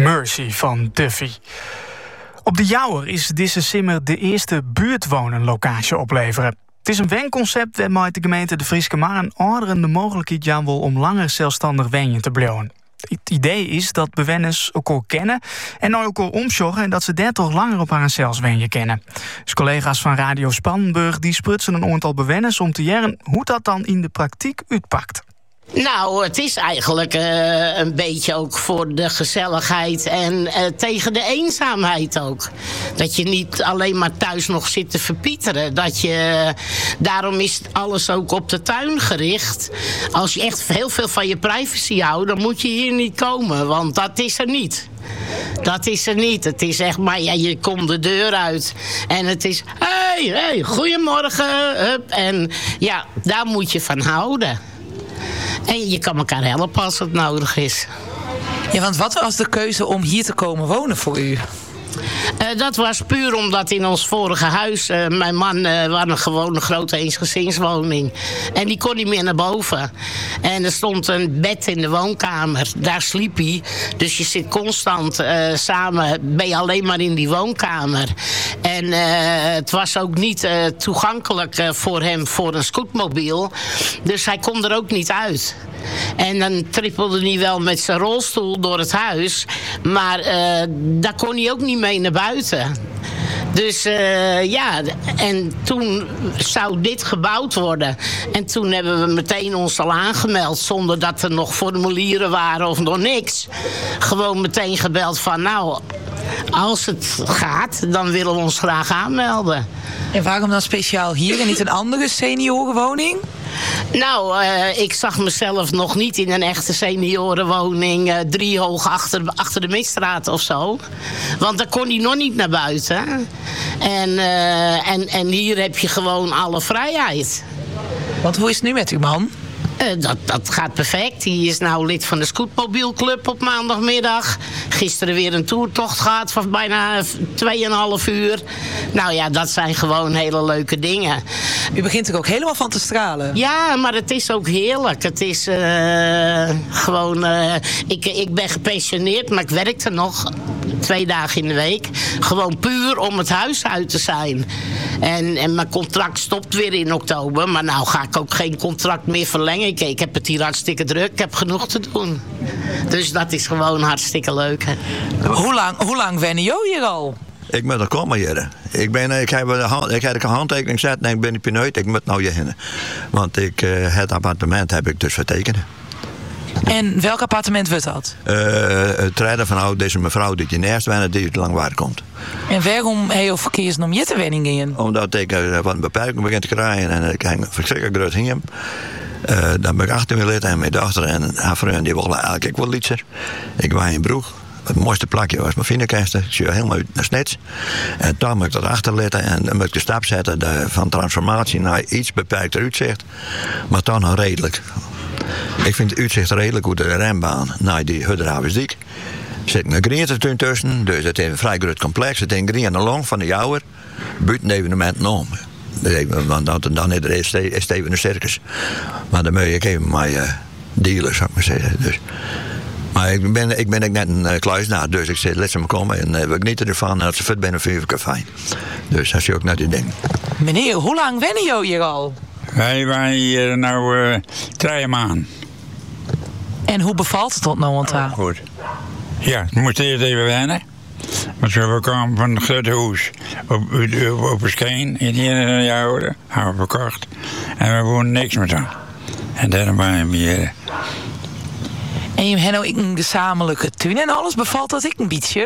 Mercy van Duffy. Op de Jouwer is deze simmer de eerste buurtwonenlocatie opleveren. Het is een wenconcept waarmee de gemeente De Frieske maar een ouderen de mogelijkheid wil om langer zelfstandig wenjen te blijven. Het idee is dat bewoners elkaar kennen en nou elkaar omzorgen en dat ze daar toch langer op haar zelfs wenjen kennen. Dus collega's van Radio Spannenburg die sprutsen een aantal bewoners om te jaren hoe dat dan in de praktijk uitpakt. Nou, het is eigenlijk een beetje ook voor de gezelligheid en tegen de eenzaamheid ook. Dat je niet alleen maar thuis nog zit te verpieteren. Daarom is alles ook op de tuin gericht. Als je echt heel veel van je privacy houdt, dan moet je hier niet komen, want dat is er niet. Dat is er niet. Het is echt maar, ja, je komt de deur uit en het is, hey, goedemorgen. Hup, en ja, daar moet je van houden. En je kan elkaar helpen als het nodig is. Ja, want wat was de keuze om hier te komen wonen voor u? Dat was puur omdat in ons vorige huis... mijn man was gewoon een grote eensgezinswoning. En die kon niet meer naar boven. En er stond een bed in de woonkamer. Daar sliep hij. Dus je zit constant samen... ben je alleen maar in die woonkamer. En het was ook niet toegankelijk voor hem voor een scootmobiel. Dus hij kon er ook niet uit. En dan trippelde hij wel met zijn rolstoel door het huis. Maar daar kon hij ook niet mee naar buiten. Dus ja, en toen zou dit gebouwd worden. En toen hebben we meteen ons al aangemeld. Zonder dat er nog formulieren waren of nog niks. Gewoon meteen gebeld van nou, als het gaat, dan willen we ons graag aanmelden. En waarom dan speciaal hier en niet een andere seniorenwoning? Nou, ik zag mezelf nog niet in een echte seniorenwoning 3 hoog achter de Midstraat of zo. Want daar kon hij nog niet naar buiten. En hier heb je gewoon alle vrijheid. Want hoe is het nu met uw man? Dat gaat perfect. Die is nou lid van de Scootmobielclub op maandagmiddag. Gisteren weer een toertocht gehad van bijna 2,5 uur. Nou ja, dat zijn gewoon hele leuke dingen. U begint er ook helemaal van te stralen. Ja, maar het is ook heerlijk. Het is gewoon... Ik ben gepensioneerd, maar ik werk er nog 2 dagen in de week. Gewoon puur om het huis uit te zijn. En mijn contract stopt weer in oktober. Maar nou ga ik ook geen contract meer verlengen. Ik heb het hier hartstikke druk. Ik heb genoeg te doen. Dus dat is gewoon hartstikke leuk. Hè. Hoe lang wennen jullie hier al? Ik moet er komen hier. Ik heb een handtekening gezet en ik ben niet pineut. Ik moet nou hierheen. Want het appartement heb ik dus vertekend. En welk appartement wordt dat? Het redden van deze mevrouw die in eerst wennen die het lang waar komt. En waarom heb je verkeers om je te wenning in? Omdat ik wat een beperking begin te krijgen en ik heb een verschrikkelijk groot hier. Dan ben ik achter me lid en mijn dochter en haar vriend die willen eigenlijk wel lietser. Ik was in Broek. Het mooiste plakje was mijn vinderkasten. Ik zie helemaal uit naar Snits. En dan moet ik dat achterletten en dan moet ik de stap zetten van transformatie naar iets beperkter uitzicht. Maar dan nog redelijk. Ik vind het uitzicht redelijk hoe de rembaan naar die Hudderhavensdiek. Er zit een greentetuin tussen, dus het is een vrij groot complex. Het is een green long van de Jouwer. Buiten evenementen om. Want dan is het even een circus. Maar dan moet je even maar dealen, zou ik maar zeggen. Dus. Maar ik ben net een kluisnaar, dus ik zeg, laat ze maar komen en we genieten ervan. En als ze fit zijn, vind ik het fijn. Dus dat is ook naar die ding. Meneer, hoe lang wennen jullie hier al? Wij waren hier nou 3 maanden. En hoe bevalt het tot nou aan tafel? Goed. Ja, we moesten eerst even wennen. Want we kwamen van het grote huis op een schijn in een jaar hebben we verkocht. En we woonden niks meer aan. En daarom waren we hier. En je hebt nou een gezamenlijke tuin en alles, bevalt dat ik een beetje?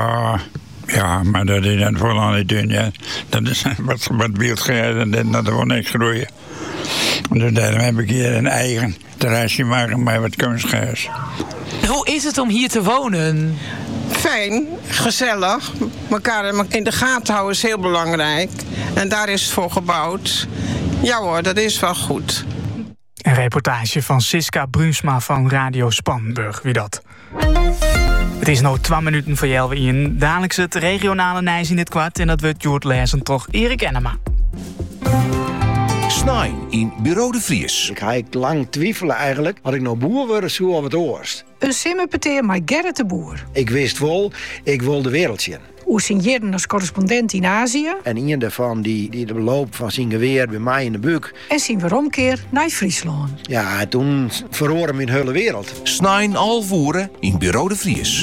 Ja, maar dat is dan vooral niet doen. Ja. Dat is wat beeldgrijs en dat er gewoon niks groeien. Dus daarom heb ik hier een eigen terrasje maken met wat kunstgras. Hoe is het om hier te wonen? Fijn, gezellig. Elkaar in de gaten houden is heel belangrijk. En daar is het voor gebouwd. Ja hoor, dat is wel goed. Een reportage van Siska Brunsma van Radio Spannenburg. Wie dat? Het is nog 2 minuten voor jou in. Dadelijk het regionale nieuws in het kwart. En dat wordt Jort Lezen toch Erik Enema. Snijn in Bureau de Vries. Ik had lang twijfelen eigenlijk. Had ik nou boer worden, zo of het oorst. Een simmerpeteer met Gerrit de Boer. Ik wist wel, ik wil de wereld zien. Hoe signeerde als correspondent in Azië. En een daarvan die de loop van zijn geweer bij mij in de buik. En zien we omkeer naar Friesland. Ja, toen verloren mijn hele wereld. Snijn al voeren in Bureau de Vries.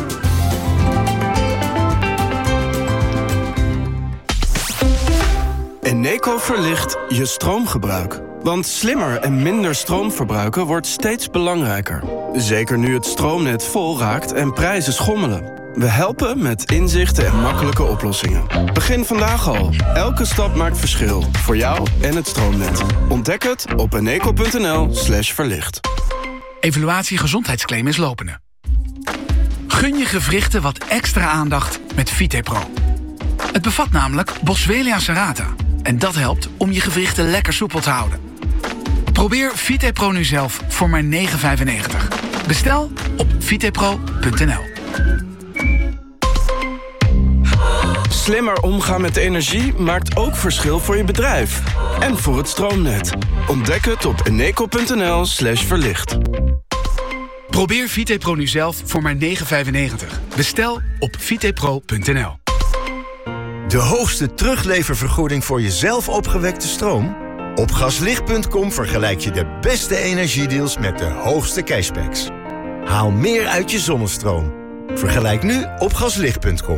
Eneco verlicht je stroomgebruik. Want slimmer en minder stroom verbruiken wordt steeds belangrijker. Zeker nu het stroomnet vol raakt en prijzen schommelen. We helpen met inzichten en makkelijke oplossingen. Begin vandaag al. Elke stap maakt verschil. Voor jou en het stroomnet. Ontdek het op eneco.nl/verlicht. Evaluatie gezondheidsclaim is lopende. Gun je gewrichten wat extra aandacht met VitePro. Het bevat namelijk Boswellia serrata. En dat helpt om je gewrichten lekker soepel te houden. Probeer VitePro nu zelf voor maar €9,95. Bestel op vitepro.nl. Slimmer omgaan met energie maakt ook verschil voor je bedrijf. En voor het stroomnet. Ontdek het op eneco.nl/verlicht. Probeer VitePro nu zelf voor maar €9,95. Bestel op vitepro.nl. De hoogste terugleververgoeding voor je zelf opgewekte stroom? Op gaslicht.com vergelijk je de beste energiedeals met de hoogste cashbacks. Haal meer uit je zonnestroom. Vergelijk nu op gaslicht.com.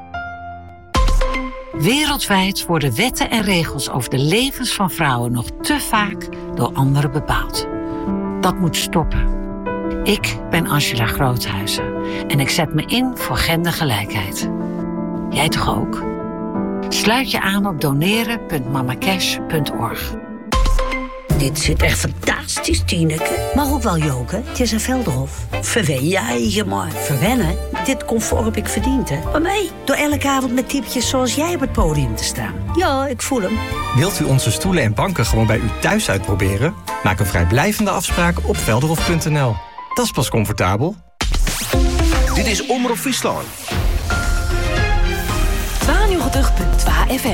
Wereldwijd worden wetten en regels over de levens van vrouwen nog te vaak door anderen bepaald. Dat moet stoppen. Ik ben Angela Groothuizen en ik zet me in voor gendergelijkheid. Jij toch ook? Sluit je aan op doneren.mamacash.org. Dit zit echt fantastisch, Tineke. Maar ook wel joken. Het is een Veldhof. Verwen jij je maar. Verwennen? Dit comfort heb ik verdiend, hè. Maar mij, door elke avond met typetjes zoals jij op het podium te staan. Ja, ik voel hem. Wilt u onze stoelen en banken gewoon bij u thuis uitproberen? Maak een vrijblijvende afspraak op velderhof.nl. Dat is pas comfortabel. Dit is Omroep Friesland. 92.2 FM.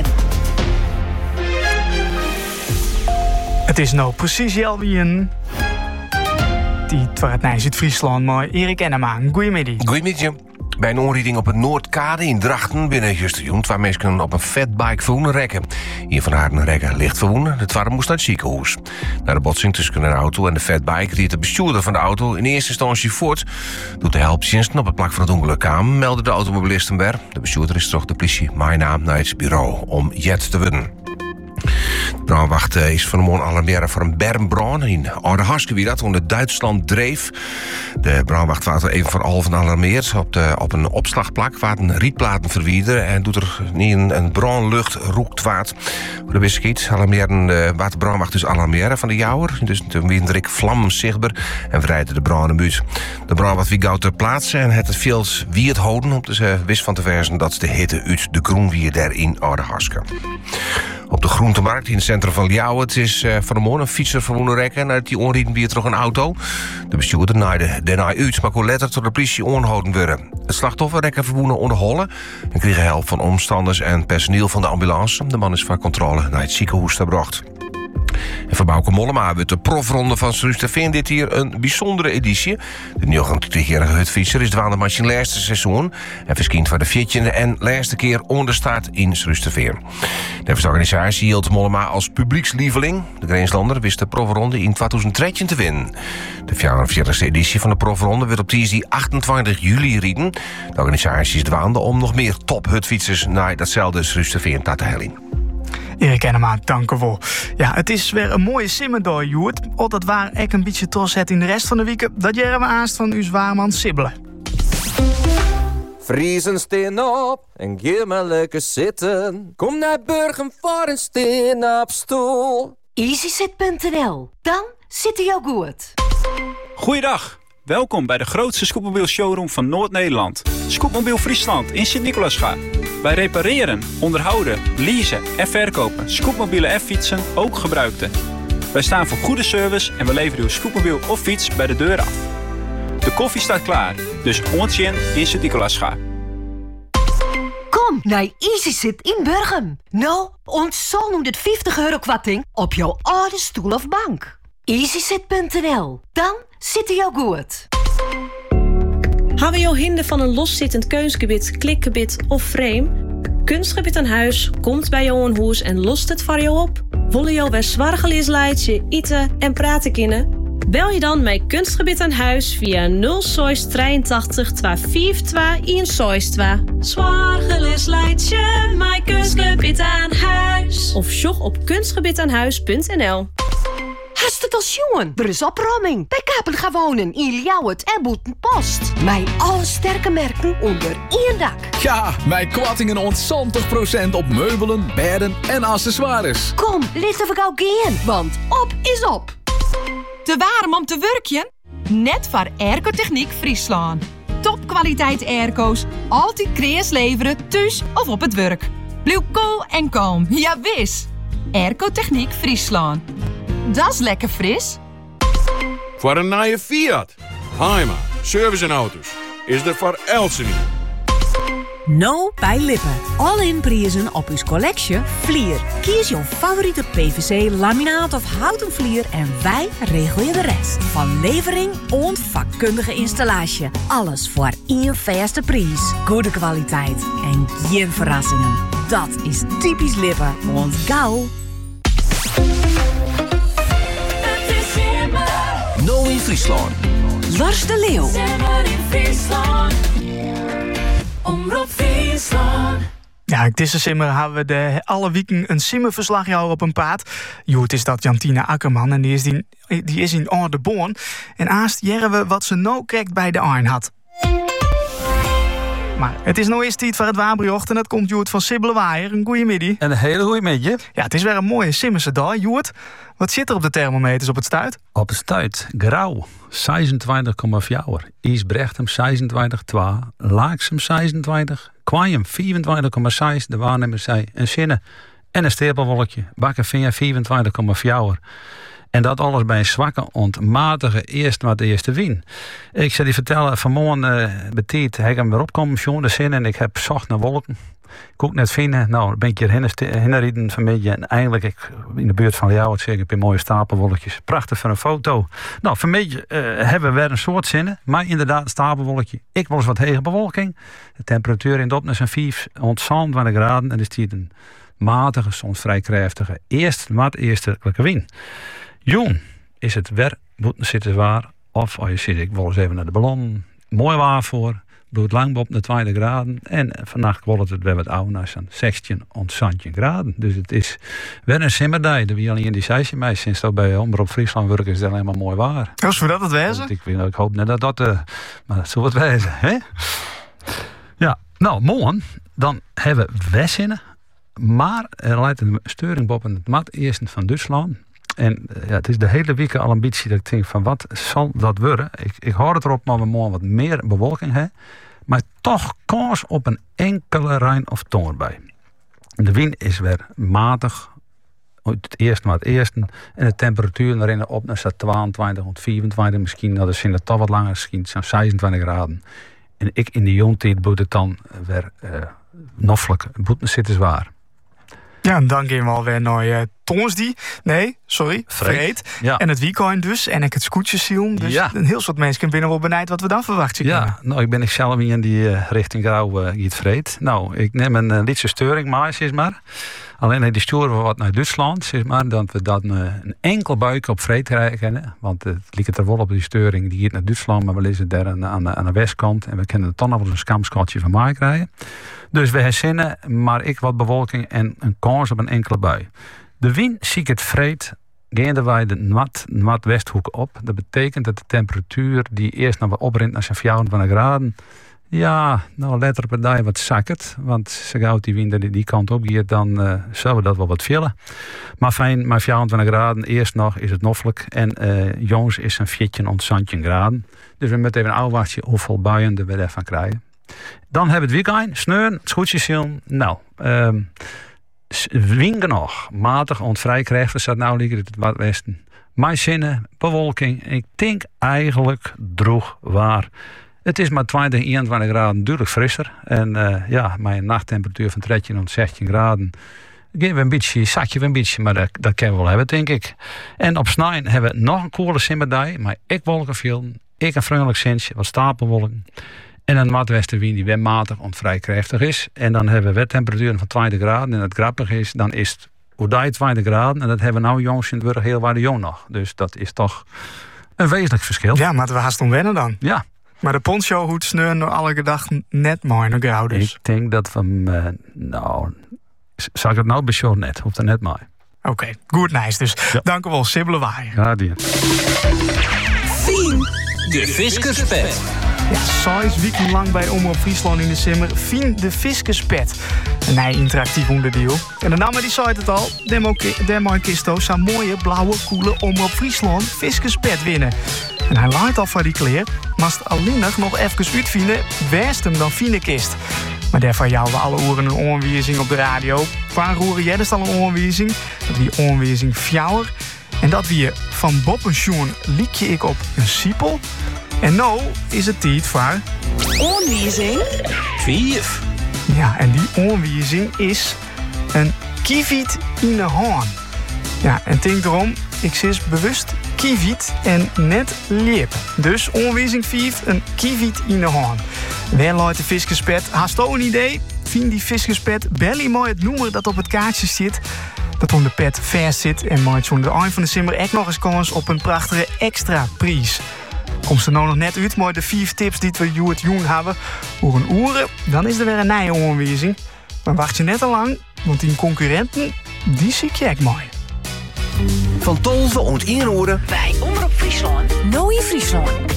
Het is nou precies Jelwien. Die twaart zit Friesland, maar Erik Enema. Goedemiddag. Goedemiddag. Bij een onrijding op het Noordkade in Drachten binnen Justerjoen 2 mensen op een fatbike verwoenen rekken. Een van haar rekken licht verwoenen, de tweede moest naar het ziekenhuis. Na de botsing tussen een auto en de fatbike reed de bestuurder van de auto in eerste instantie voort. Doet de hulpdiensten op het plak van het ongeluk aan, meldde de automobilisten weer. De bestuurder is terug de politie mijn naam naar het bureau om jet te worden. De brandwacht is vanmorgen alarmeren voor een bermbrand in Oudeharske, wie dat onder Duitsland dreef. De brandwacht waart er even voor Alphen alarmeerd op een opslagplak, waar een rietplaten verwijderen en doet er niet een brandlucht roekt waard. Voor de wissekiet alarmeren waard de brandwacht dus alarmeren van de jouwer. Dus de windrik vlam zichtbaar en verrijden de branden buurt. De brandwacht wie gauw ter plaatse en het veel wie het houden om te wist van te verzen dat de hitte uit de groenwier daar in Oudeharske. Op de groentemarkt in het centrum van Ljouwert is vanmorgen een fietser verwonnen rekken. Nadat die onrieden weer terug een auto. De bestuurder naaide daarna uit, maar kon letter tot de politie onhouden worden. Het slachtoffer rekken verwonnen onderhollen en kreeg help van omstanders en personeel van de ambulance. De man is van controle naar het ziekenhuis gebracht. En voor Bouke Mollema wordt de profronde van Srusterveen dit hier een bijzondere editie. De 29-jarige hutfietser is dwaande maar zijn laatste seizoen en verschijnt voor de 14e en laatste keer onder start in Srusterveen. De organisatie hield Mollema als publiekslieveling. De Grenslander wist de profronde in 2013 te winnen. De 44e editie van de profronde werd op dinsdag 28 juli rieden. De organisatie is dwaande om nog meer tophutfietsers naar datzelfde Srusterveen te halen. Erik Enema, dank u wel. Ja, het is weer een mooie simmerdoor, Joert. Dat waar ik een beetje trots het in de rest van de week. Dat jaren we aanst van uw zwaarman Sibbelen. Vriezen steen op en ga maar lekker zitten. Kom naar Burgum voor een steen op stoel. EasySit.nl. Dan zit hij jou goed. Goeiedag. Welkom bij de grootste scootmobiel showroom van Noord-Nederland. Scootmobiel Friesland in Sint-Nicolaasga. Wij repareren, onderhouden, leasen en verkopen scootmobielen en fietsen, ook gebruikte. Wij staan voor goede service en we leveren uw scootmobiel of fiets bij de deur af. De koffie staat klaar, dus ontje in Sint-Nicolaasga. Kom Kom naar EasySit in Burgum. Nou, ons zal nu dit €50 kwarting op jouw oude stoel of bank. EasySit.nl. Dan zit jou goed. Hebben jouw hinder van een loszittend keusgebied, klikgebied of frame? Kunstgebied aan huis komt bij jou een huis en lost het voor jou op. Willen jou weer zwargeleersleidje, eten en praten kunnen? Bel je dan met Kunstgebied aan huis via 083 252 162. Zwargeleersleidje, mijn Kunstgebied aan huis. Of sjog op kunstgebiedaanhuis.nl. Hast het als jongen? Er is opruiming. Bij Kapel gaan wonen in Ljouwert en Boetenpost. Mijn alle sterke merken onder één dak. Ja, mijn kwattingen ontzo'n % op meubelen, bedden en accessoires. Kom, laten we gauw gaan, want op is op. Te warm om te werkjen? Net voor Airco-Techniek Friesland. Topkwaliteit airco's, altijd kreeg leveren, thuis of op het werk. Blijf cool en kalm, ja wis. Airco-Techniek Friesland. Dat is lekker fris. Voor een nieuwe Fiat, Heima, service en auto's, is er voor Elsen. Nou bij Lippen. All-in prijzen op uw collectie Vlier. Kies jouw favoriete PVC, laminaat of houten vlier en wij regelen je de rest. Van levering en vakkundige installatie. Alles voor één vaste prijs. Goede kwaliteit en geen verrassingen. Dat is typisch Lippen, want gauw. Nou in Friesland. Lars de Leeuw. Omroep Friesland. Ja, deze simmer hebben we alle weken een simmerverslagje op een paard. Joet is dat Jantine Akkerman en die is in Oude Boorn. En aast jaren we wat ze nou kijkt bij de Arn had. Maar het is nou eens tijd voor het Wabriocht en dat komt Joet van Sibbelewaaier. Een goeie middag. En een hele goeie middag. Ja, het is weer een mooie simmerse dag. Joet, wat zit er op de thermometers op het stuit? Op het stuit, grauw, 26,4. Isbrechtem 26,2. Laaksem 26. Kwaaium 24,6. De waarnemer zei een zinne. En een stapelwolkje. Bakkenvinger 24,4. En dat alles bij een zwakke, ontmatige eerste wien. Ik zou die vertellen, vanmorgen betiet, heb ik hem weer opkomen, jongen, de zin. En ik heb zocht naar wolken. Ik ook net vinden, nou, ben ik hier hinderrieden vanmiddag. En eindelijk, in de buurt van jou, zeg ik, heb mooie stapelwolkjes. Prachtig voor een foto. Nou, vanmiddag hebben we weer een soort zinnen. Maar inderdaad, een stapelwolkje. Ik was wat hege bewolking. De temperatuur in Dopnes en 25 graden. En er stiert een matige, soms vrij krachtige, eerstelijke wind. Jong is het weer, moeten zitten waar. Of als je zit, ik wil eens even naar de ballon. Mooi waar voor. Doet lang op de 20 graden. En vannacht wordt het weer wat ouder naar zo'n 16 of 17 graden. Dus het is weer een simmerdag. Dat we alleen die seizoen mee sinds dat bij Omroep Friesland werken is het alleen maar mooi waar. Was voor dat het wezen? Ik hoop net dat maar dat zal het wezen, hè? Ja, nou, morgen dan hebben we weszinnen. Maar er leidt een steuring boven het mat eerst van Duitsland. En ja, het is de hele week al een beetje dat ik denk van wat zal dat worden? Ik hoor het erop, maar we morgen wat meer bewolking hebben. Maar toch kans op een enkele rein of tonger bij. De wind is weer matig. Het eerste. En de temperatuur erin op naar 22 of 24. Misschien dat is in de toch wat langer. Misschien zo'n 26 graden. En ik in de jongtijd moet het dan weer noffelijk. Het moet zitten zwaar. Ja, en dan gaan we alweer naar Vreed. Ja. En het weekend dus. En ik het scootjes zien. Dus ja. Een heel soort mensen binnen wel benijd wat we dan verwachten. Ja, nou, ik ben zelf in die richting Grauw giet Vreed. Nou, ik neem een lietse steuring maar, zeg maar. Alleen die sturen we wat naar Duitsland, zeg maar. Dat we dan een enkel buik op Vreed krijgen. Want het lijkt er wel op die steuring. Die gaat naar Duitsland, maar we lezen daar aan de westkant. En we kunnen er dan nog wel een skamskotje van mij krijgen. Dus we hebben zinnen, maar ik wat bewolking en een kans op een enkele bui. De wind zie ik het Vreed. Gaan wij de noordwesthoek op. Dat betekent dat de temperatuur die eerst nog wat oprint naar zijn 24 graden. Ja, nou let op een dag wat zakkert. Want ze gaat die wind die kant op hier, dan zullen we dat wel wat vullen. Maar fijn, maar 24 graden, eerst nog is het noffelijk. En jongens is een 14 of 17 graden. Dus we moeten even afwachten hoeveel buien we ervan krijgen. Dan hebben we het weekend, sneeuw, schoetjes zien. Nou, winken nog, matig ontvrij krijgen. We staat nou liggen het wat westen. Maar zinnen, bewolking. Ik denk eigenlijk droeg waar. Het is maar 20, 21 graden duidelijk frisser. En met een nachttemperatuur van 13 tot 16 graden... zakje we een beetje, maar dat kunnen we wel hebben, denk ik. En op Snijn hebben we nog een koele simmerdag, maar ik wolkenvelden, ik een vriendelijk zintje, wat stapelwolken. En een noordwestenwind die windmatig en vrij krachtig is. En dan hebben we temperaturen van 20 graden. En het grappige is, dan is het oerdij 20 graden. En dat hebben we nou jongens in het Burg heel waar de jong nog. Dus dat is toch een wezenlijk verschil. Ja, maar we haast om wennen dan. Ja. Maar de poncho hoed sneuren door alle gedachten net mooi nog grauw dus. Ik denk dat we zal ik het nou besjoen net? Hoeft er net maar. Oké, goed nice. Dus dank u wel, Sibylle Waaier. Ja, die. Fien, de Fiskerspet. Ja, 6 weken lang bij Omroep Friesland in de simmer. Fien de Fiskerspet. Een interactief onderdeel. En de naam die zei het al. Dermooi Kisto zou mooie, blauwe, coole Omroep Friesland Fiskerspet winnen. En hij laat al van die kleer. Maar het alleen nog even uitvinden, wist hem dan Fine kist. Maar daarvan jou we alle oren een oorwijzing op de radio. Waar roeren jij dus al een oorwijzing? Dat wie oorwijzing fjouwer. En dat wie van Bob en Sjoen liekje ik op een siepel. En nou is het tijd voor... Oorwijzing? 4. Ja, en die oorwijzing is een kieviet in de haan. Ja, en denk erom, ik zis bewust kieviet en net lip. Dus oorwijzing 5, een kieviet in de haan. Waar luidt de Fiskerspet? Hast ook een idee? Vind die Fiskerspet belly mooi het noemer dat op het kaartje zit. Dat om de pet vers zit en maakt zo'n de eind van de simmer echt nog eens kans op een prachtige extra prijs. Komt ze nou nog net uit met de 4 tips die we Joet Joen hebben voor een oeren, dan is er weer een nieuwe oorwijzing. Maar wacht je net te lang, want die concurrenten, die zie ik echt mooi. Van 12 tot 1 uur bij Omroep Friesland. Nooie Friesland.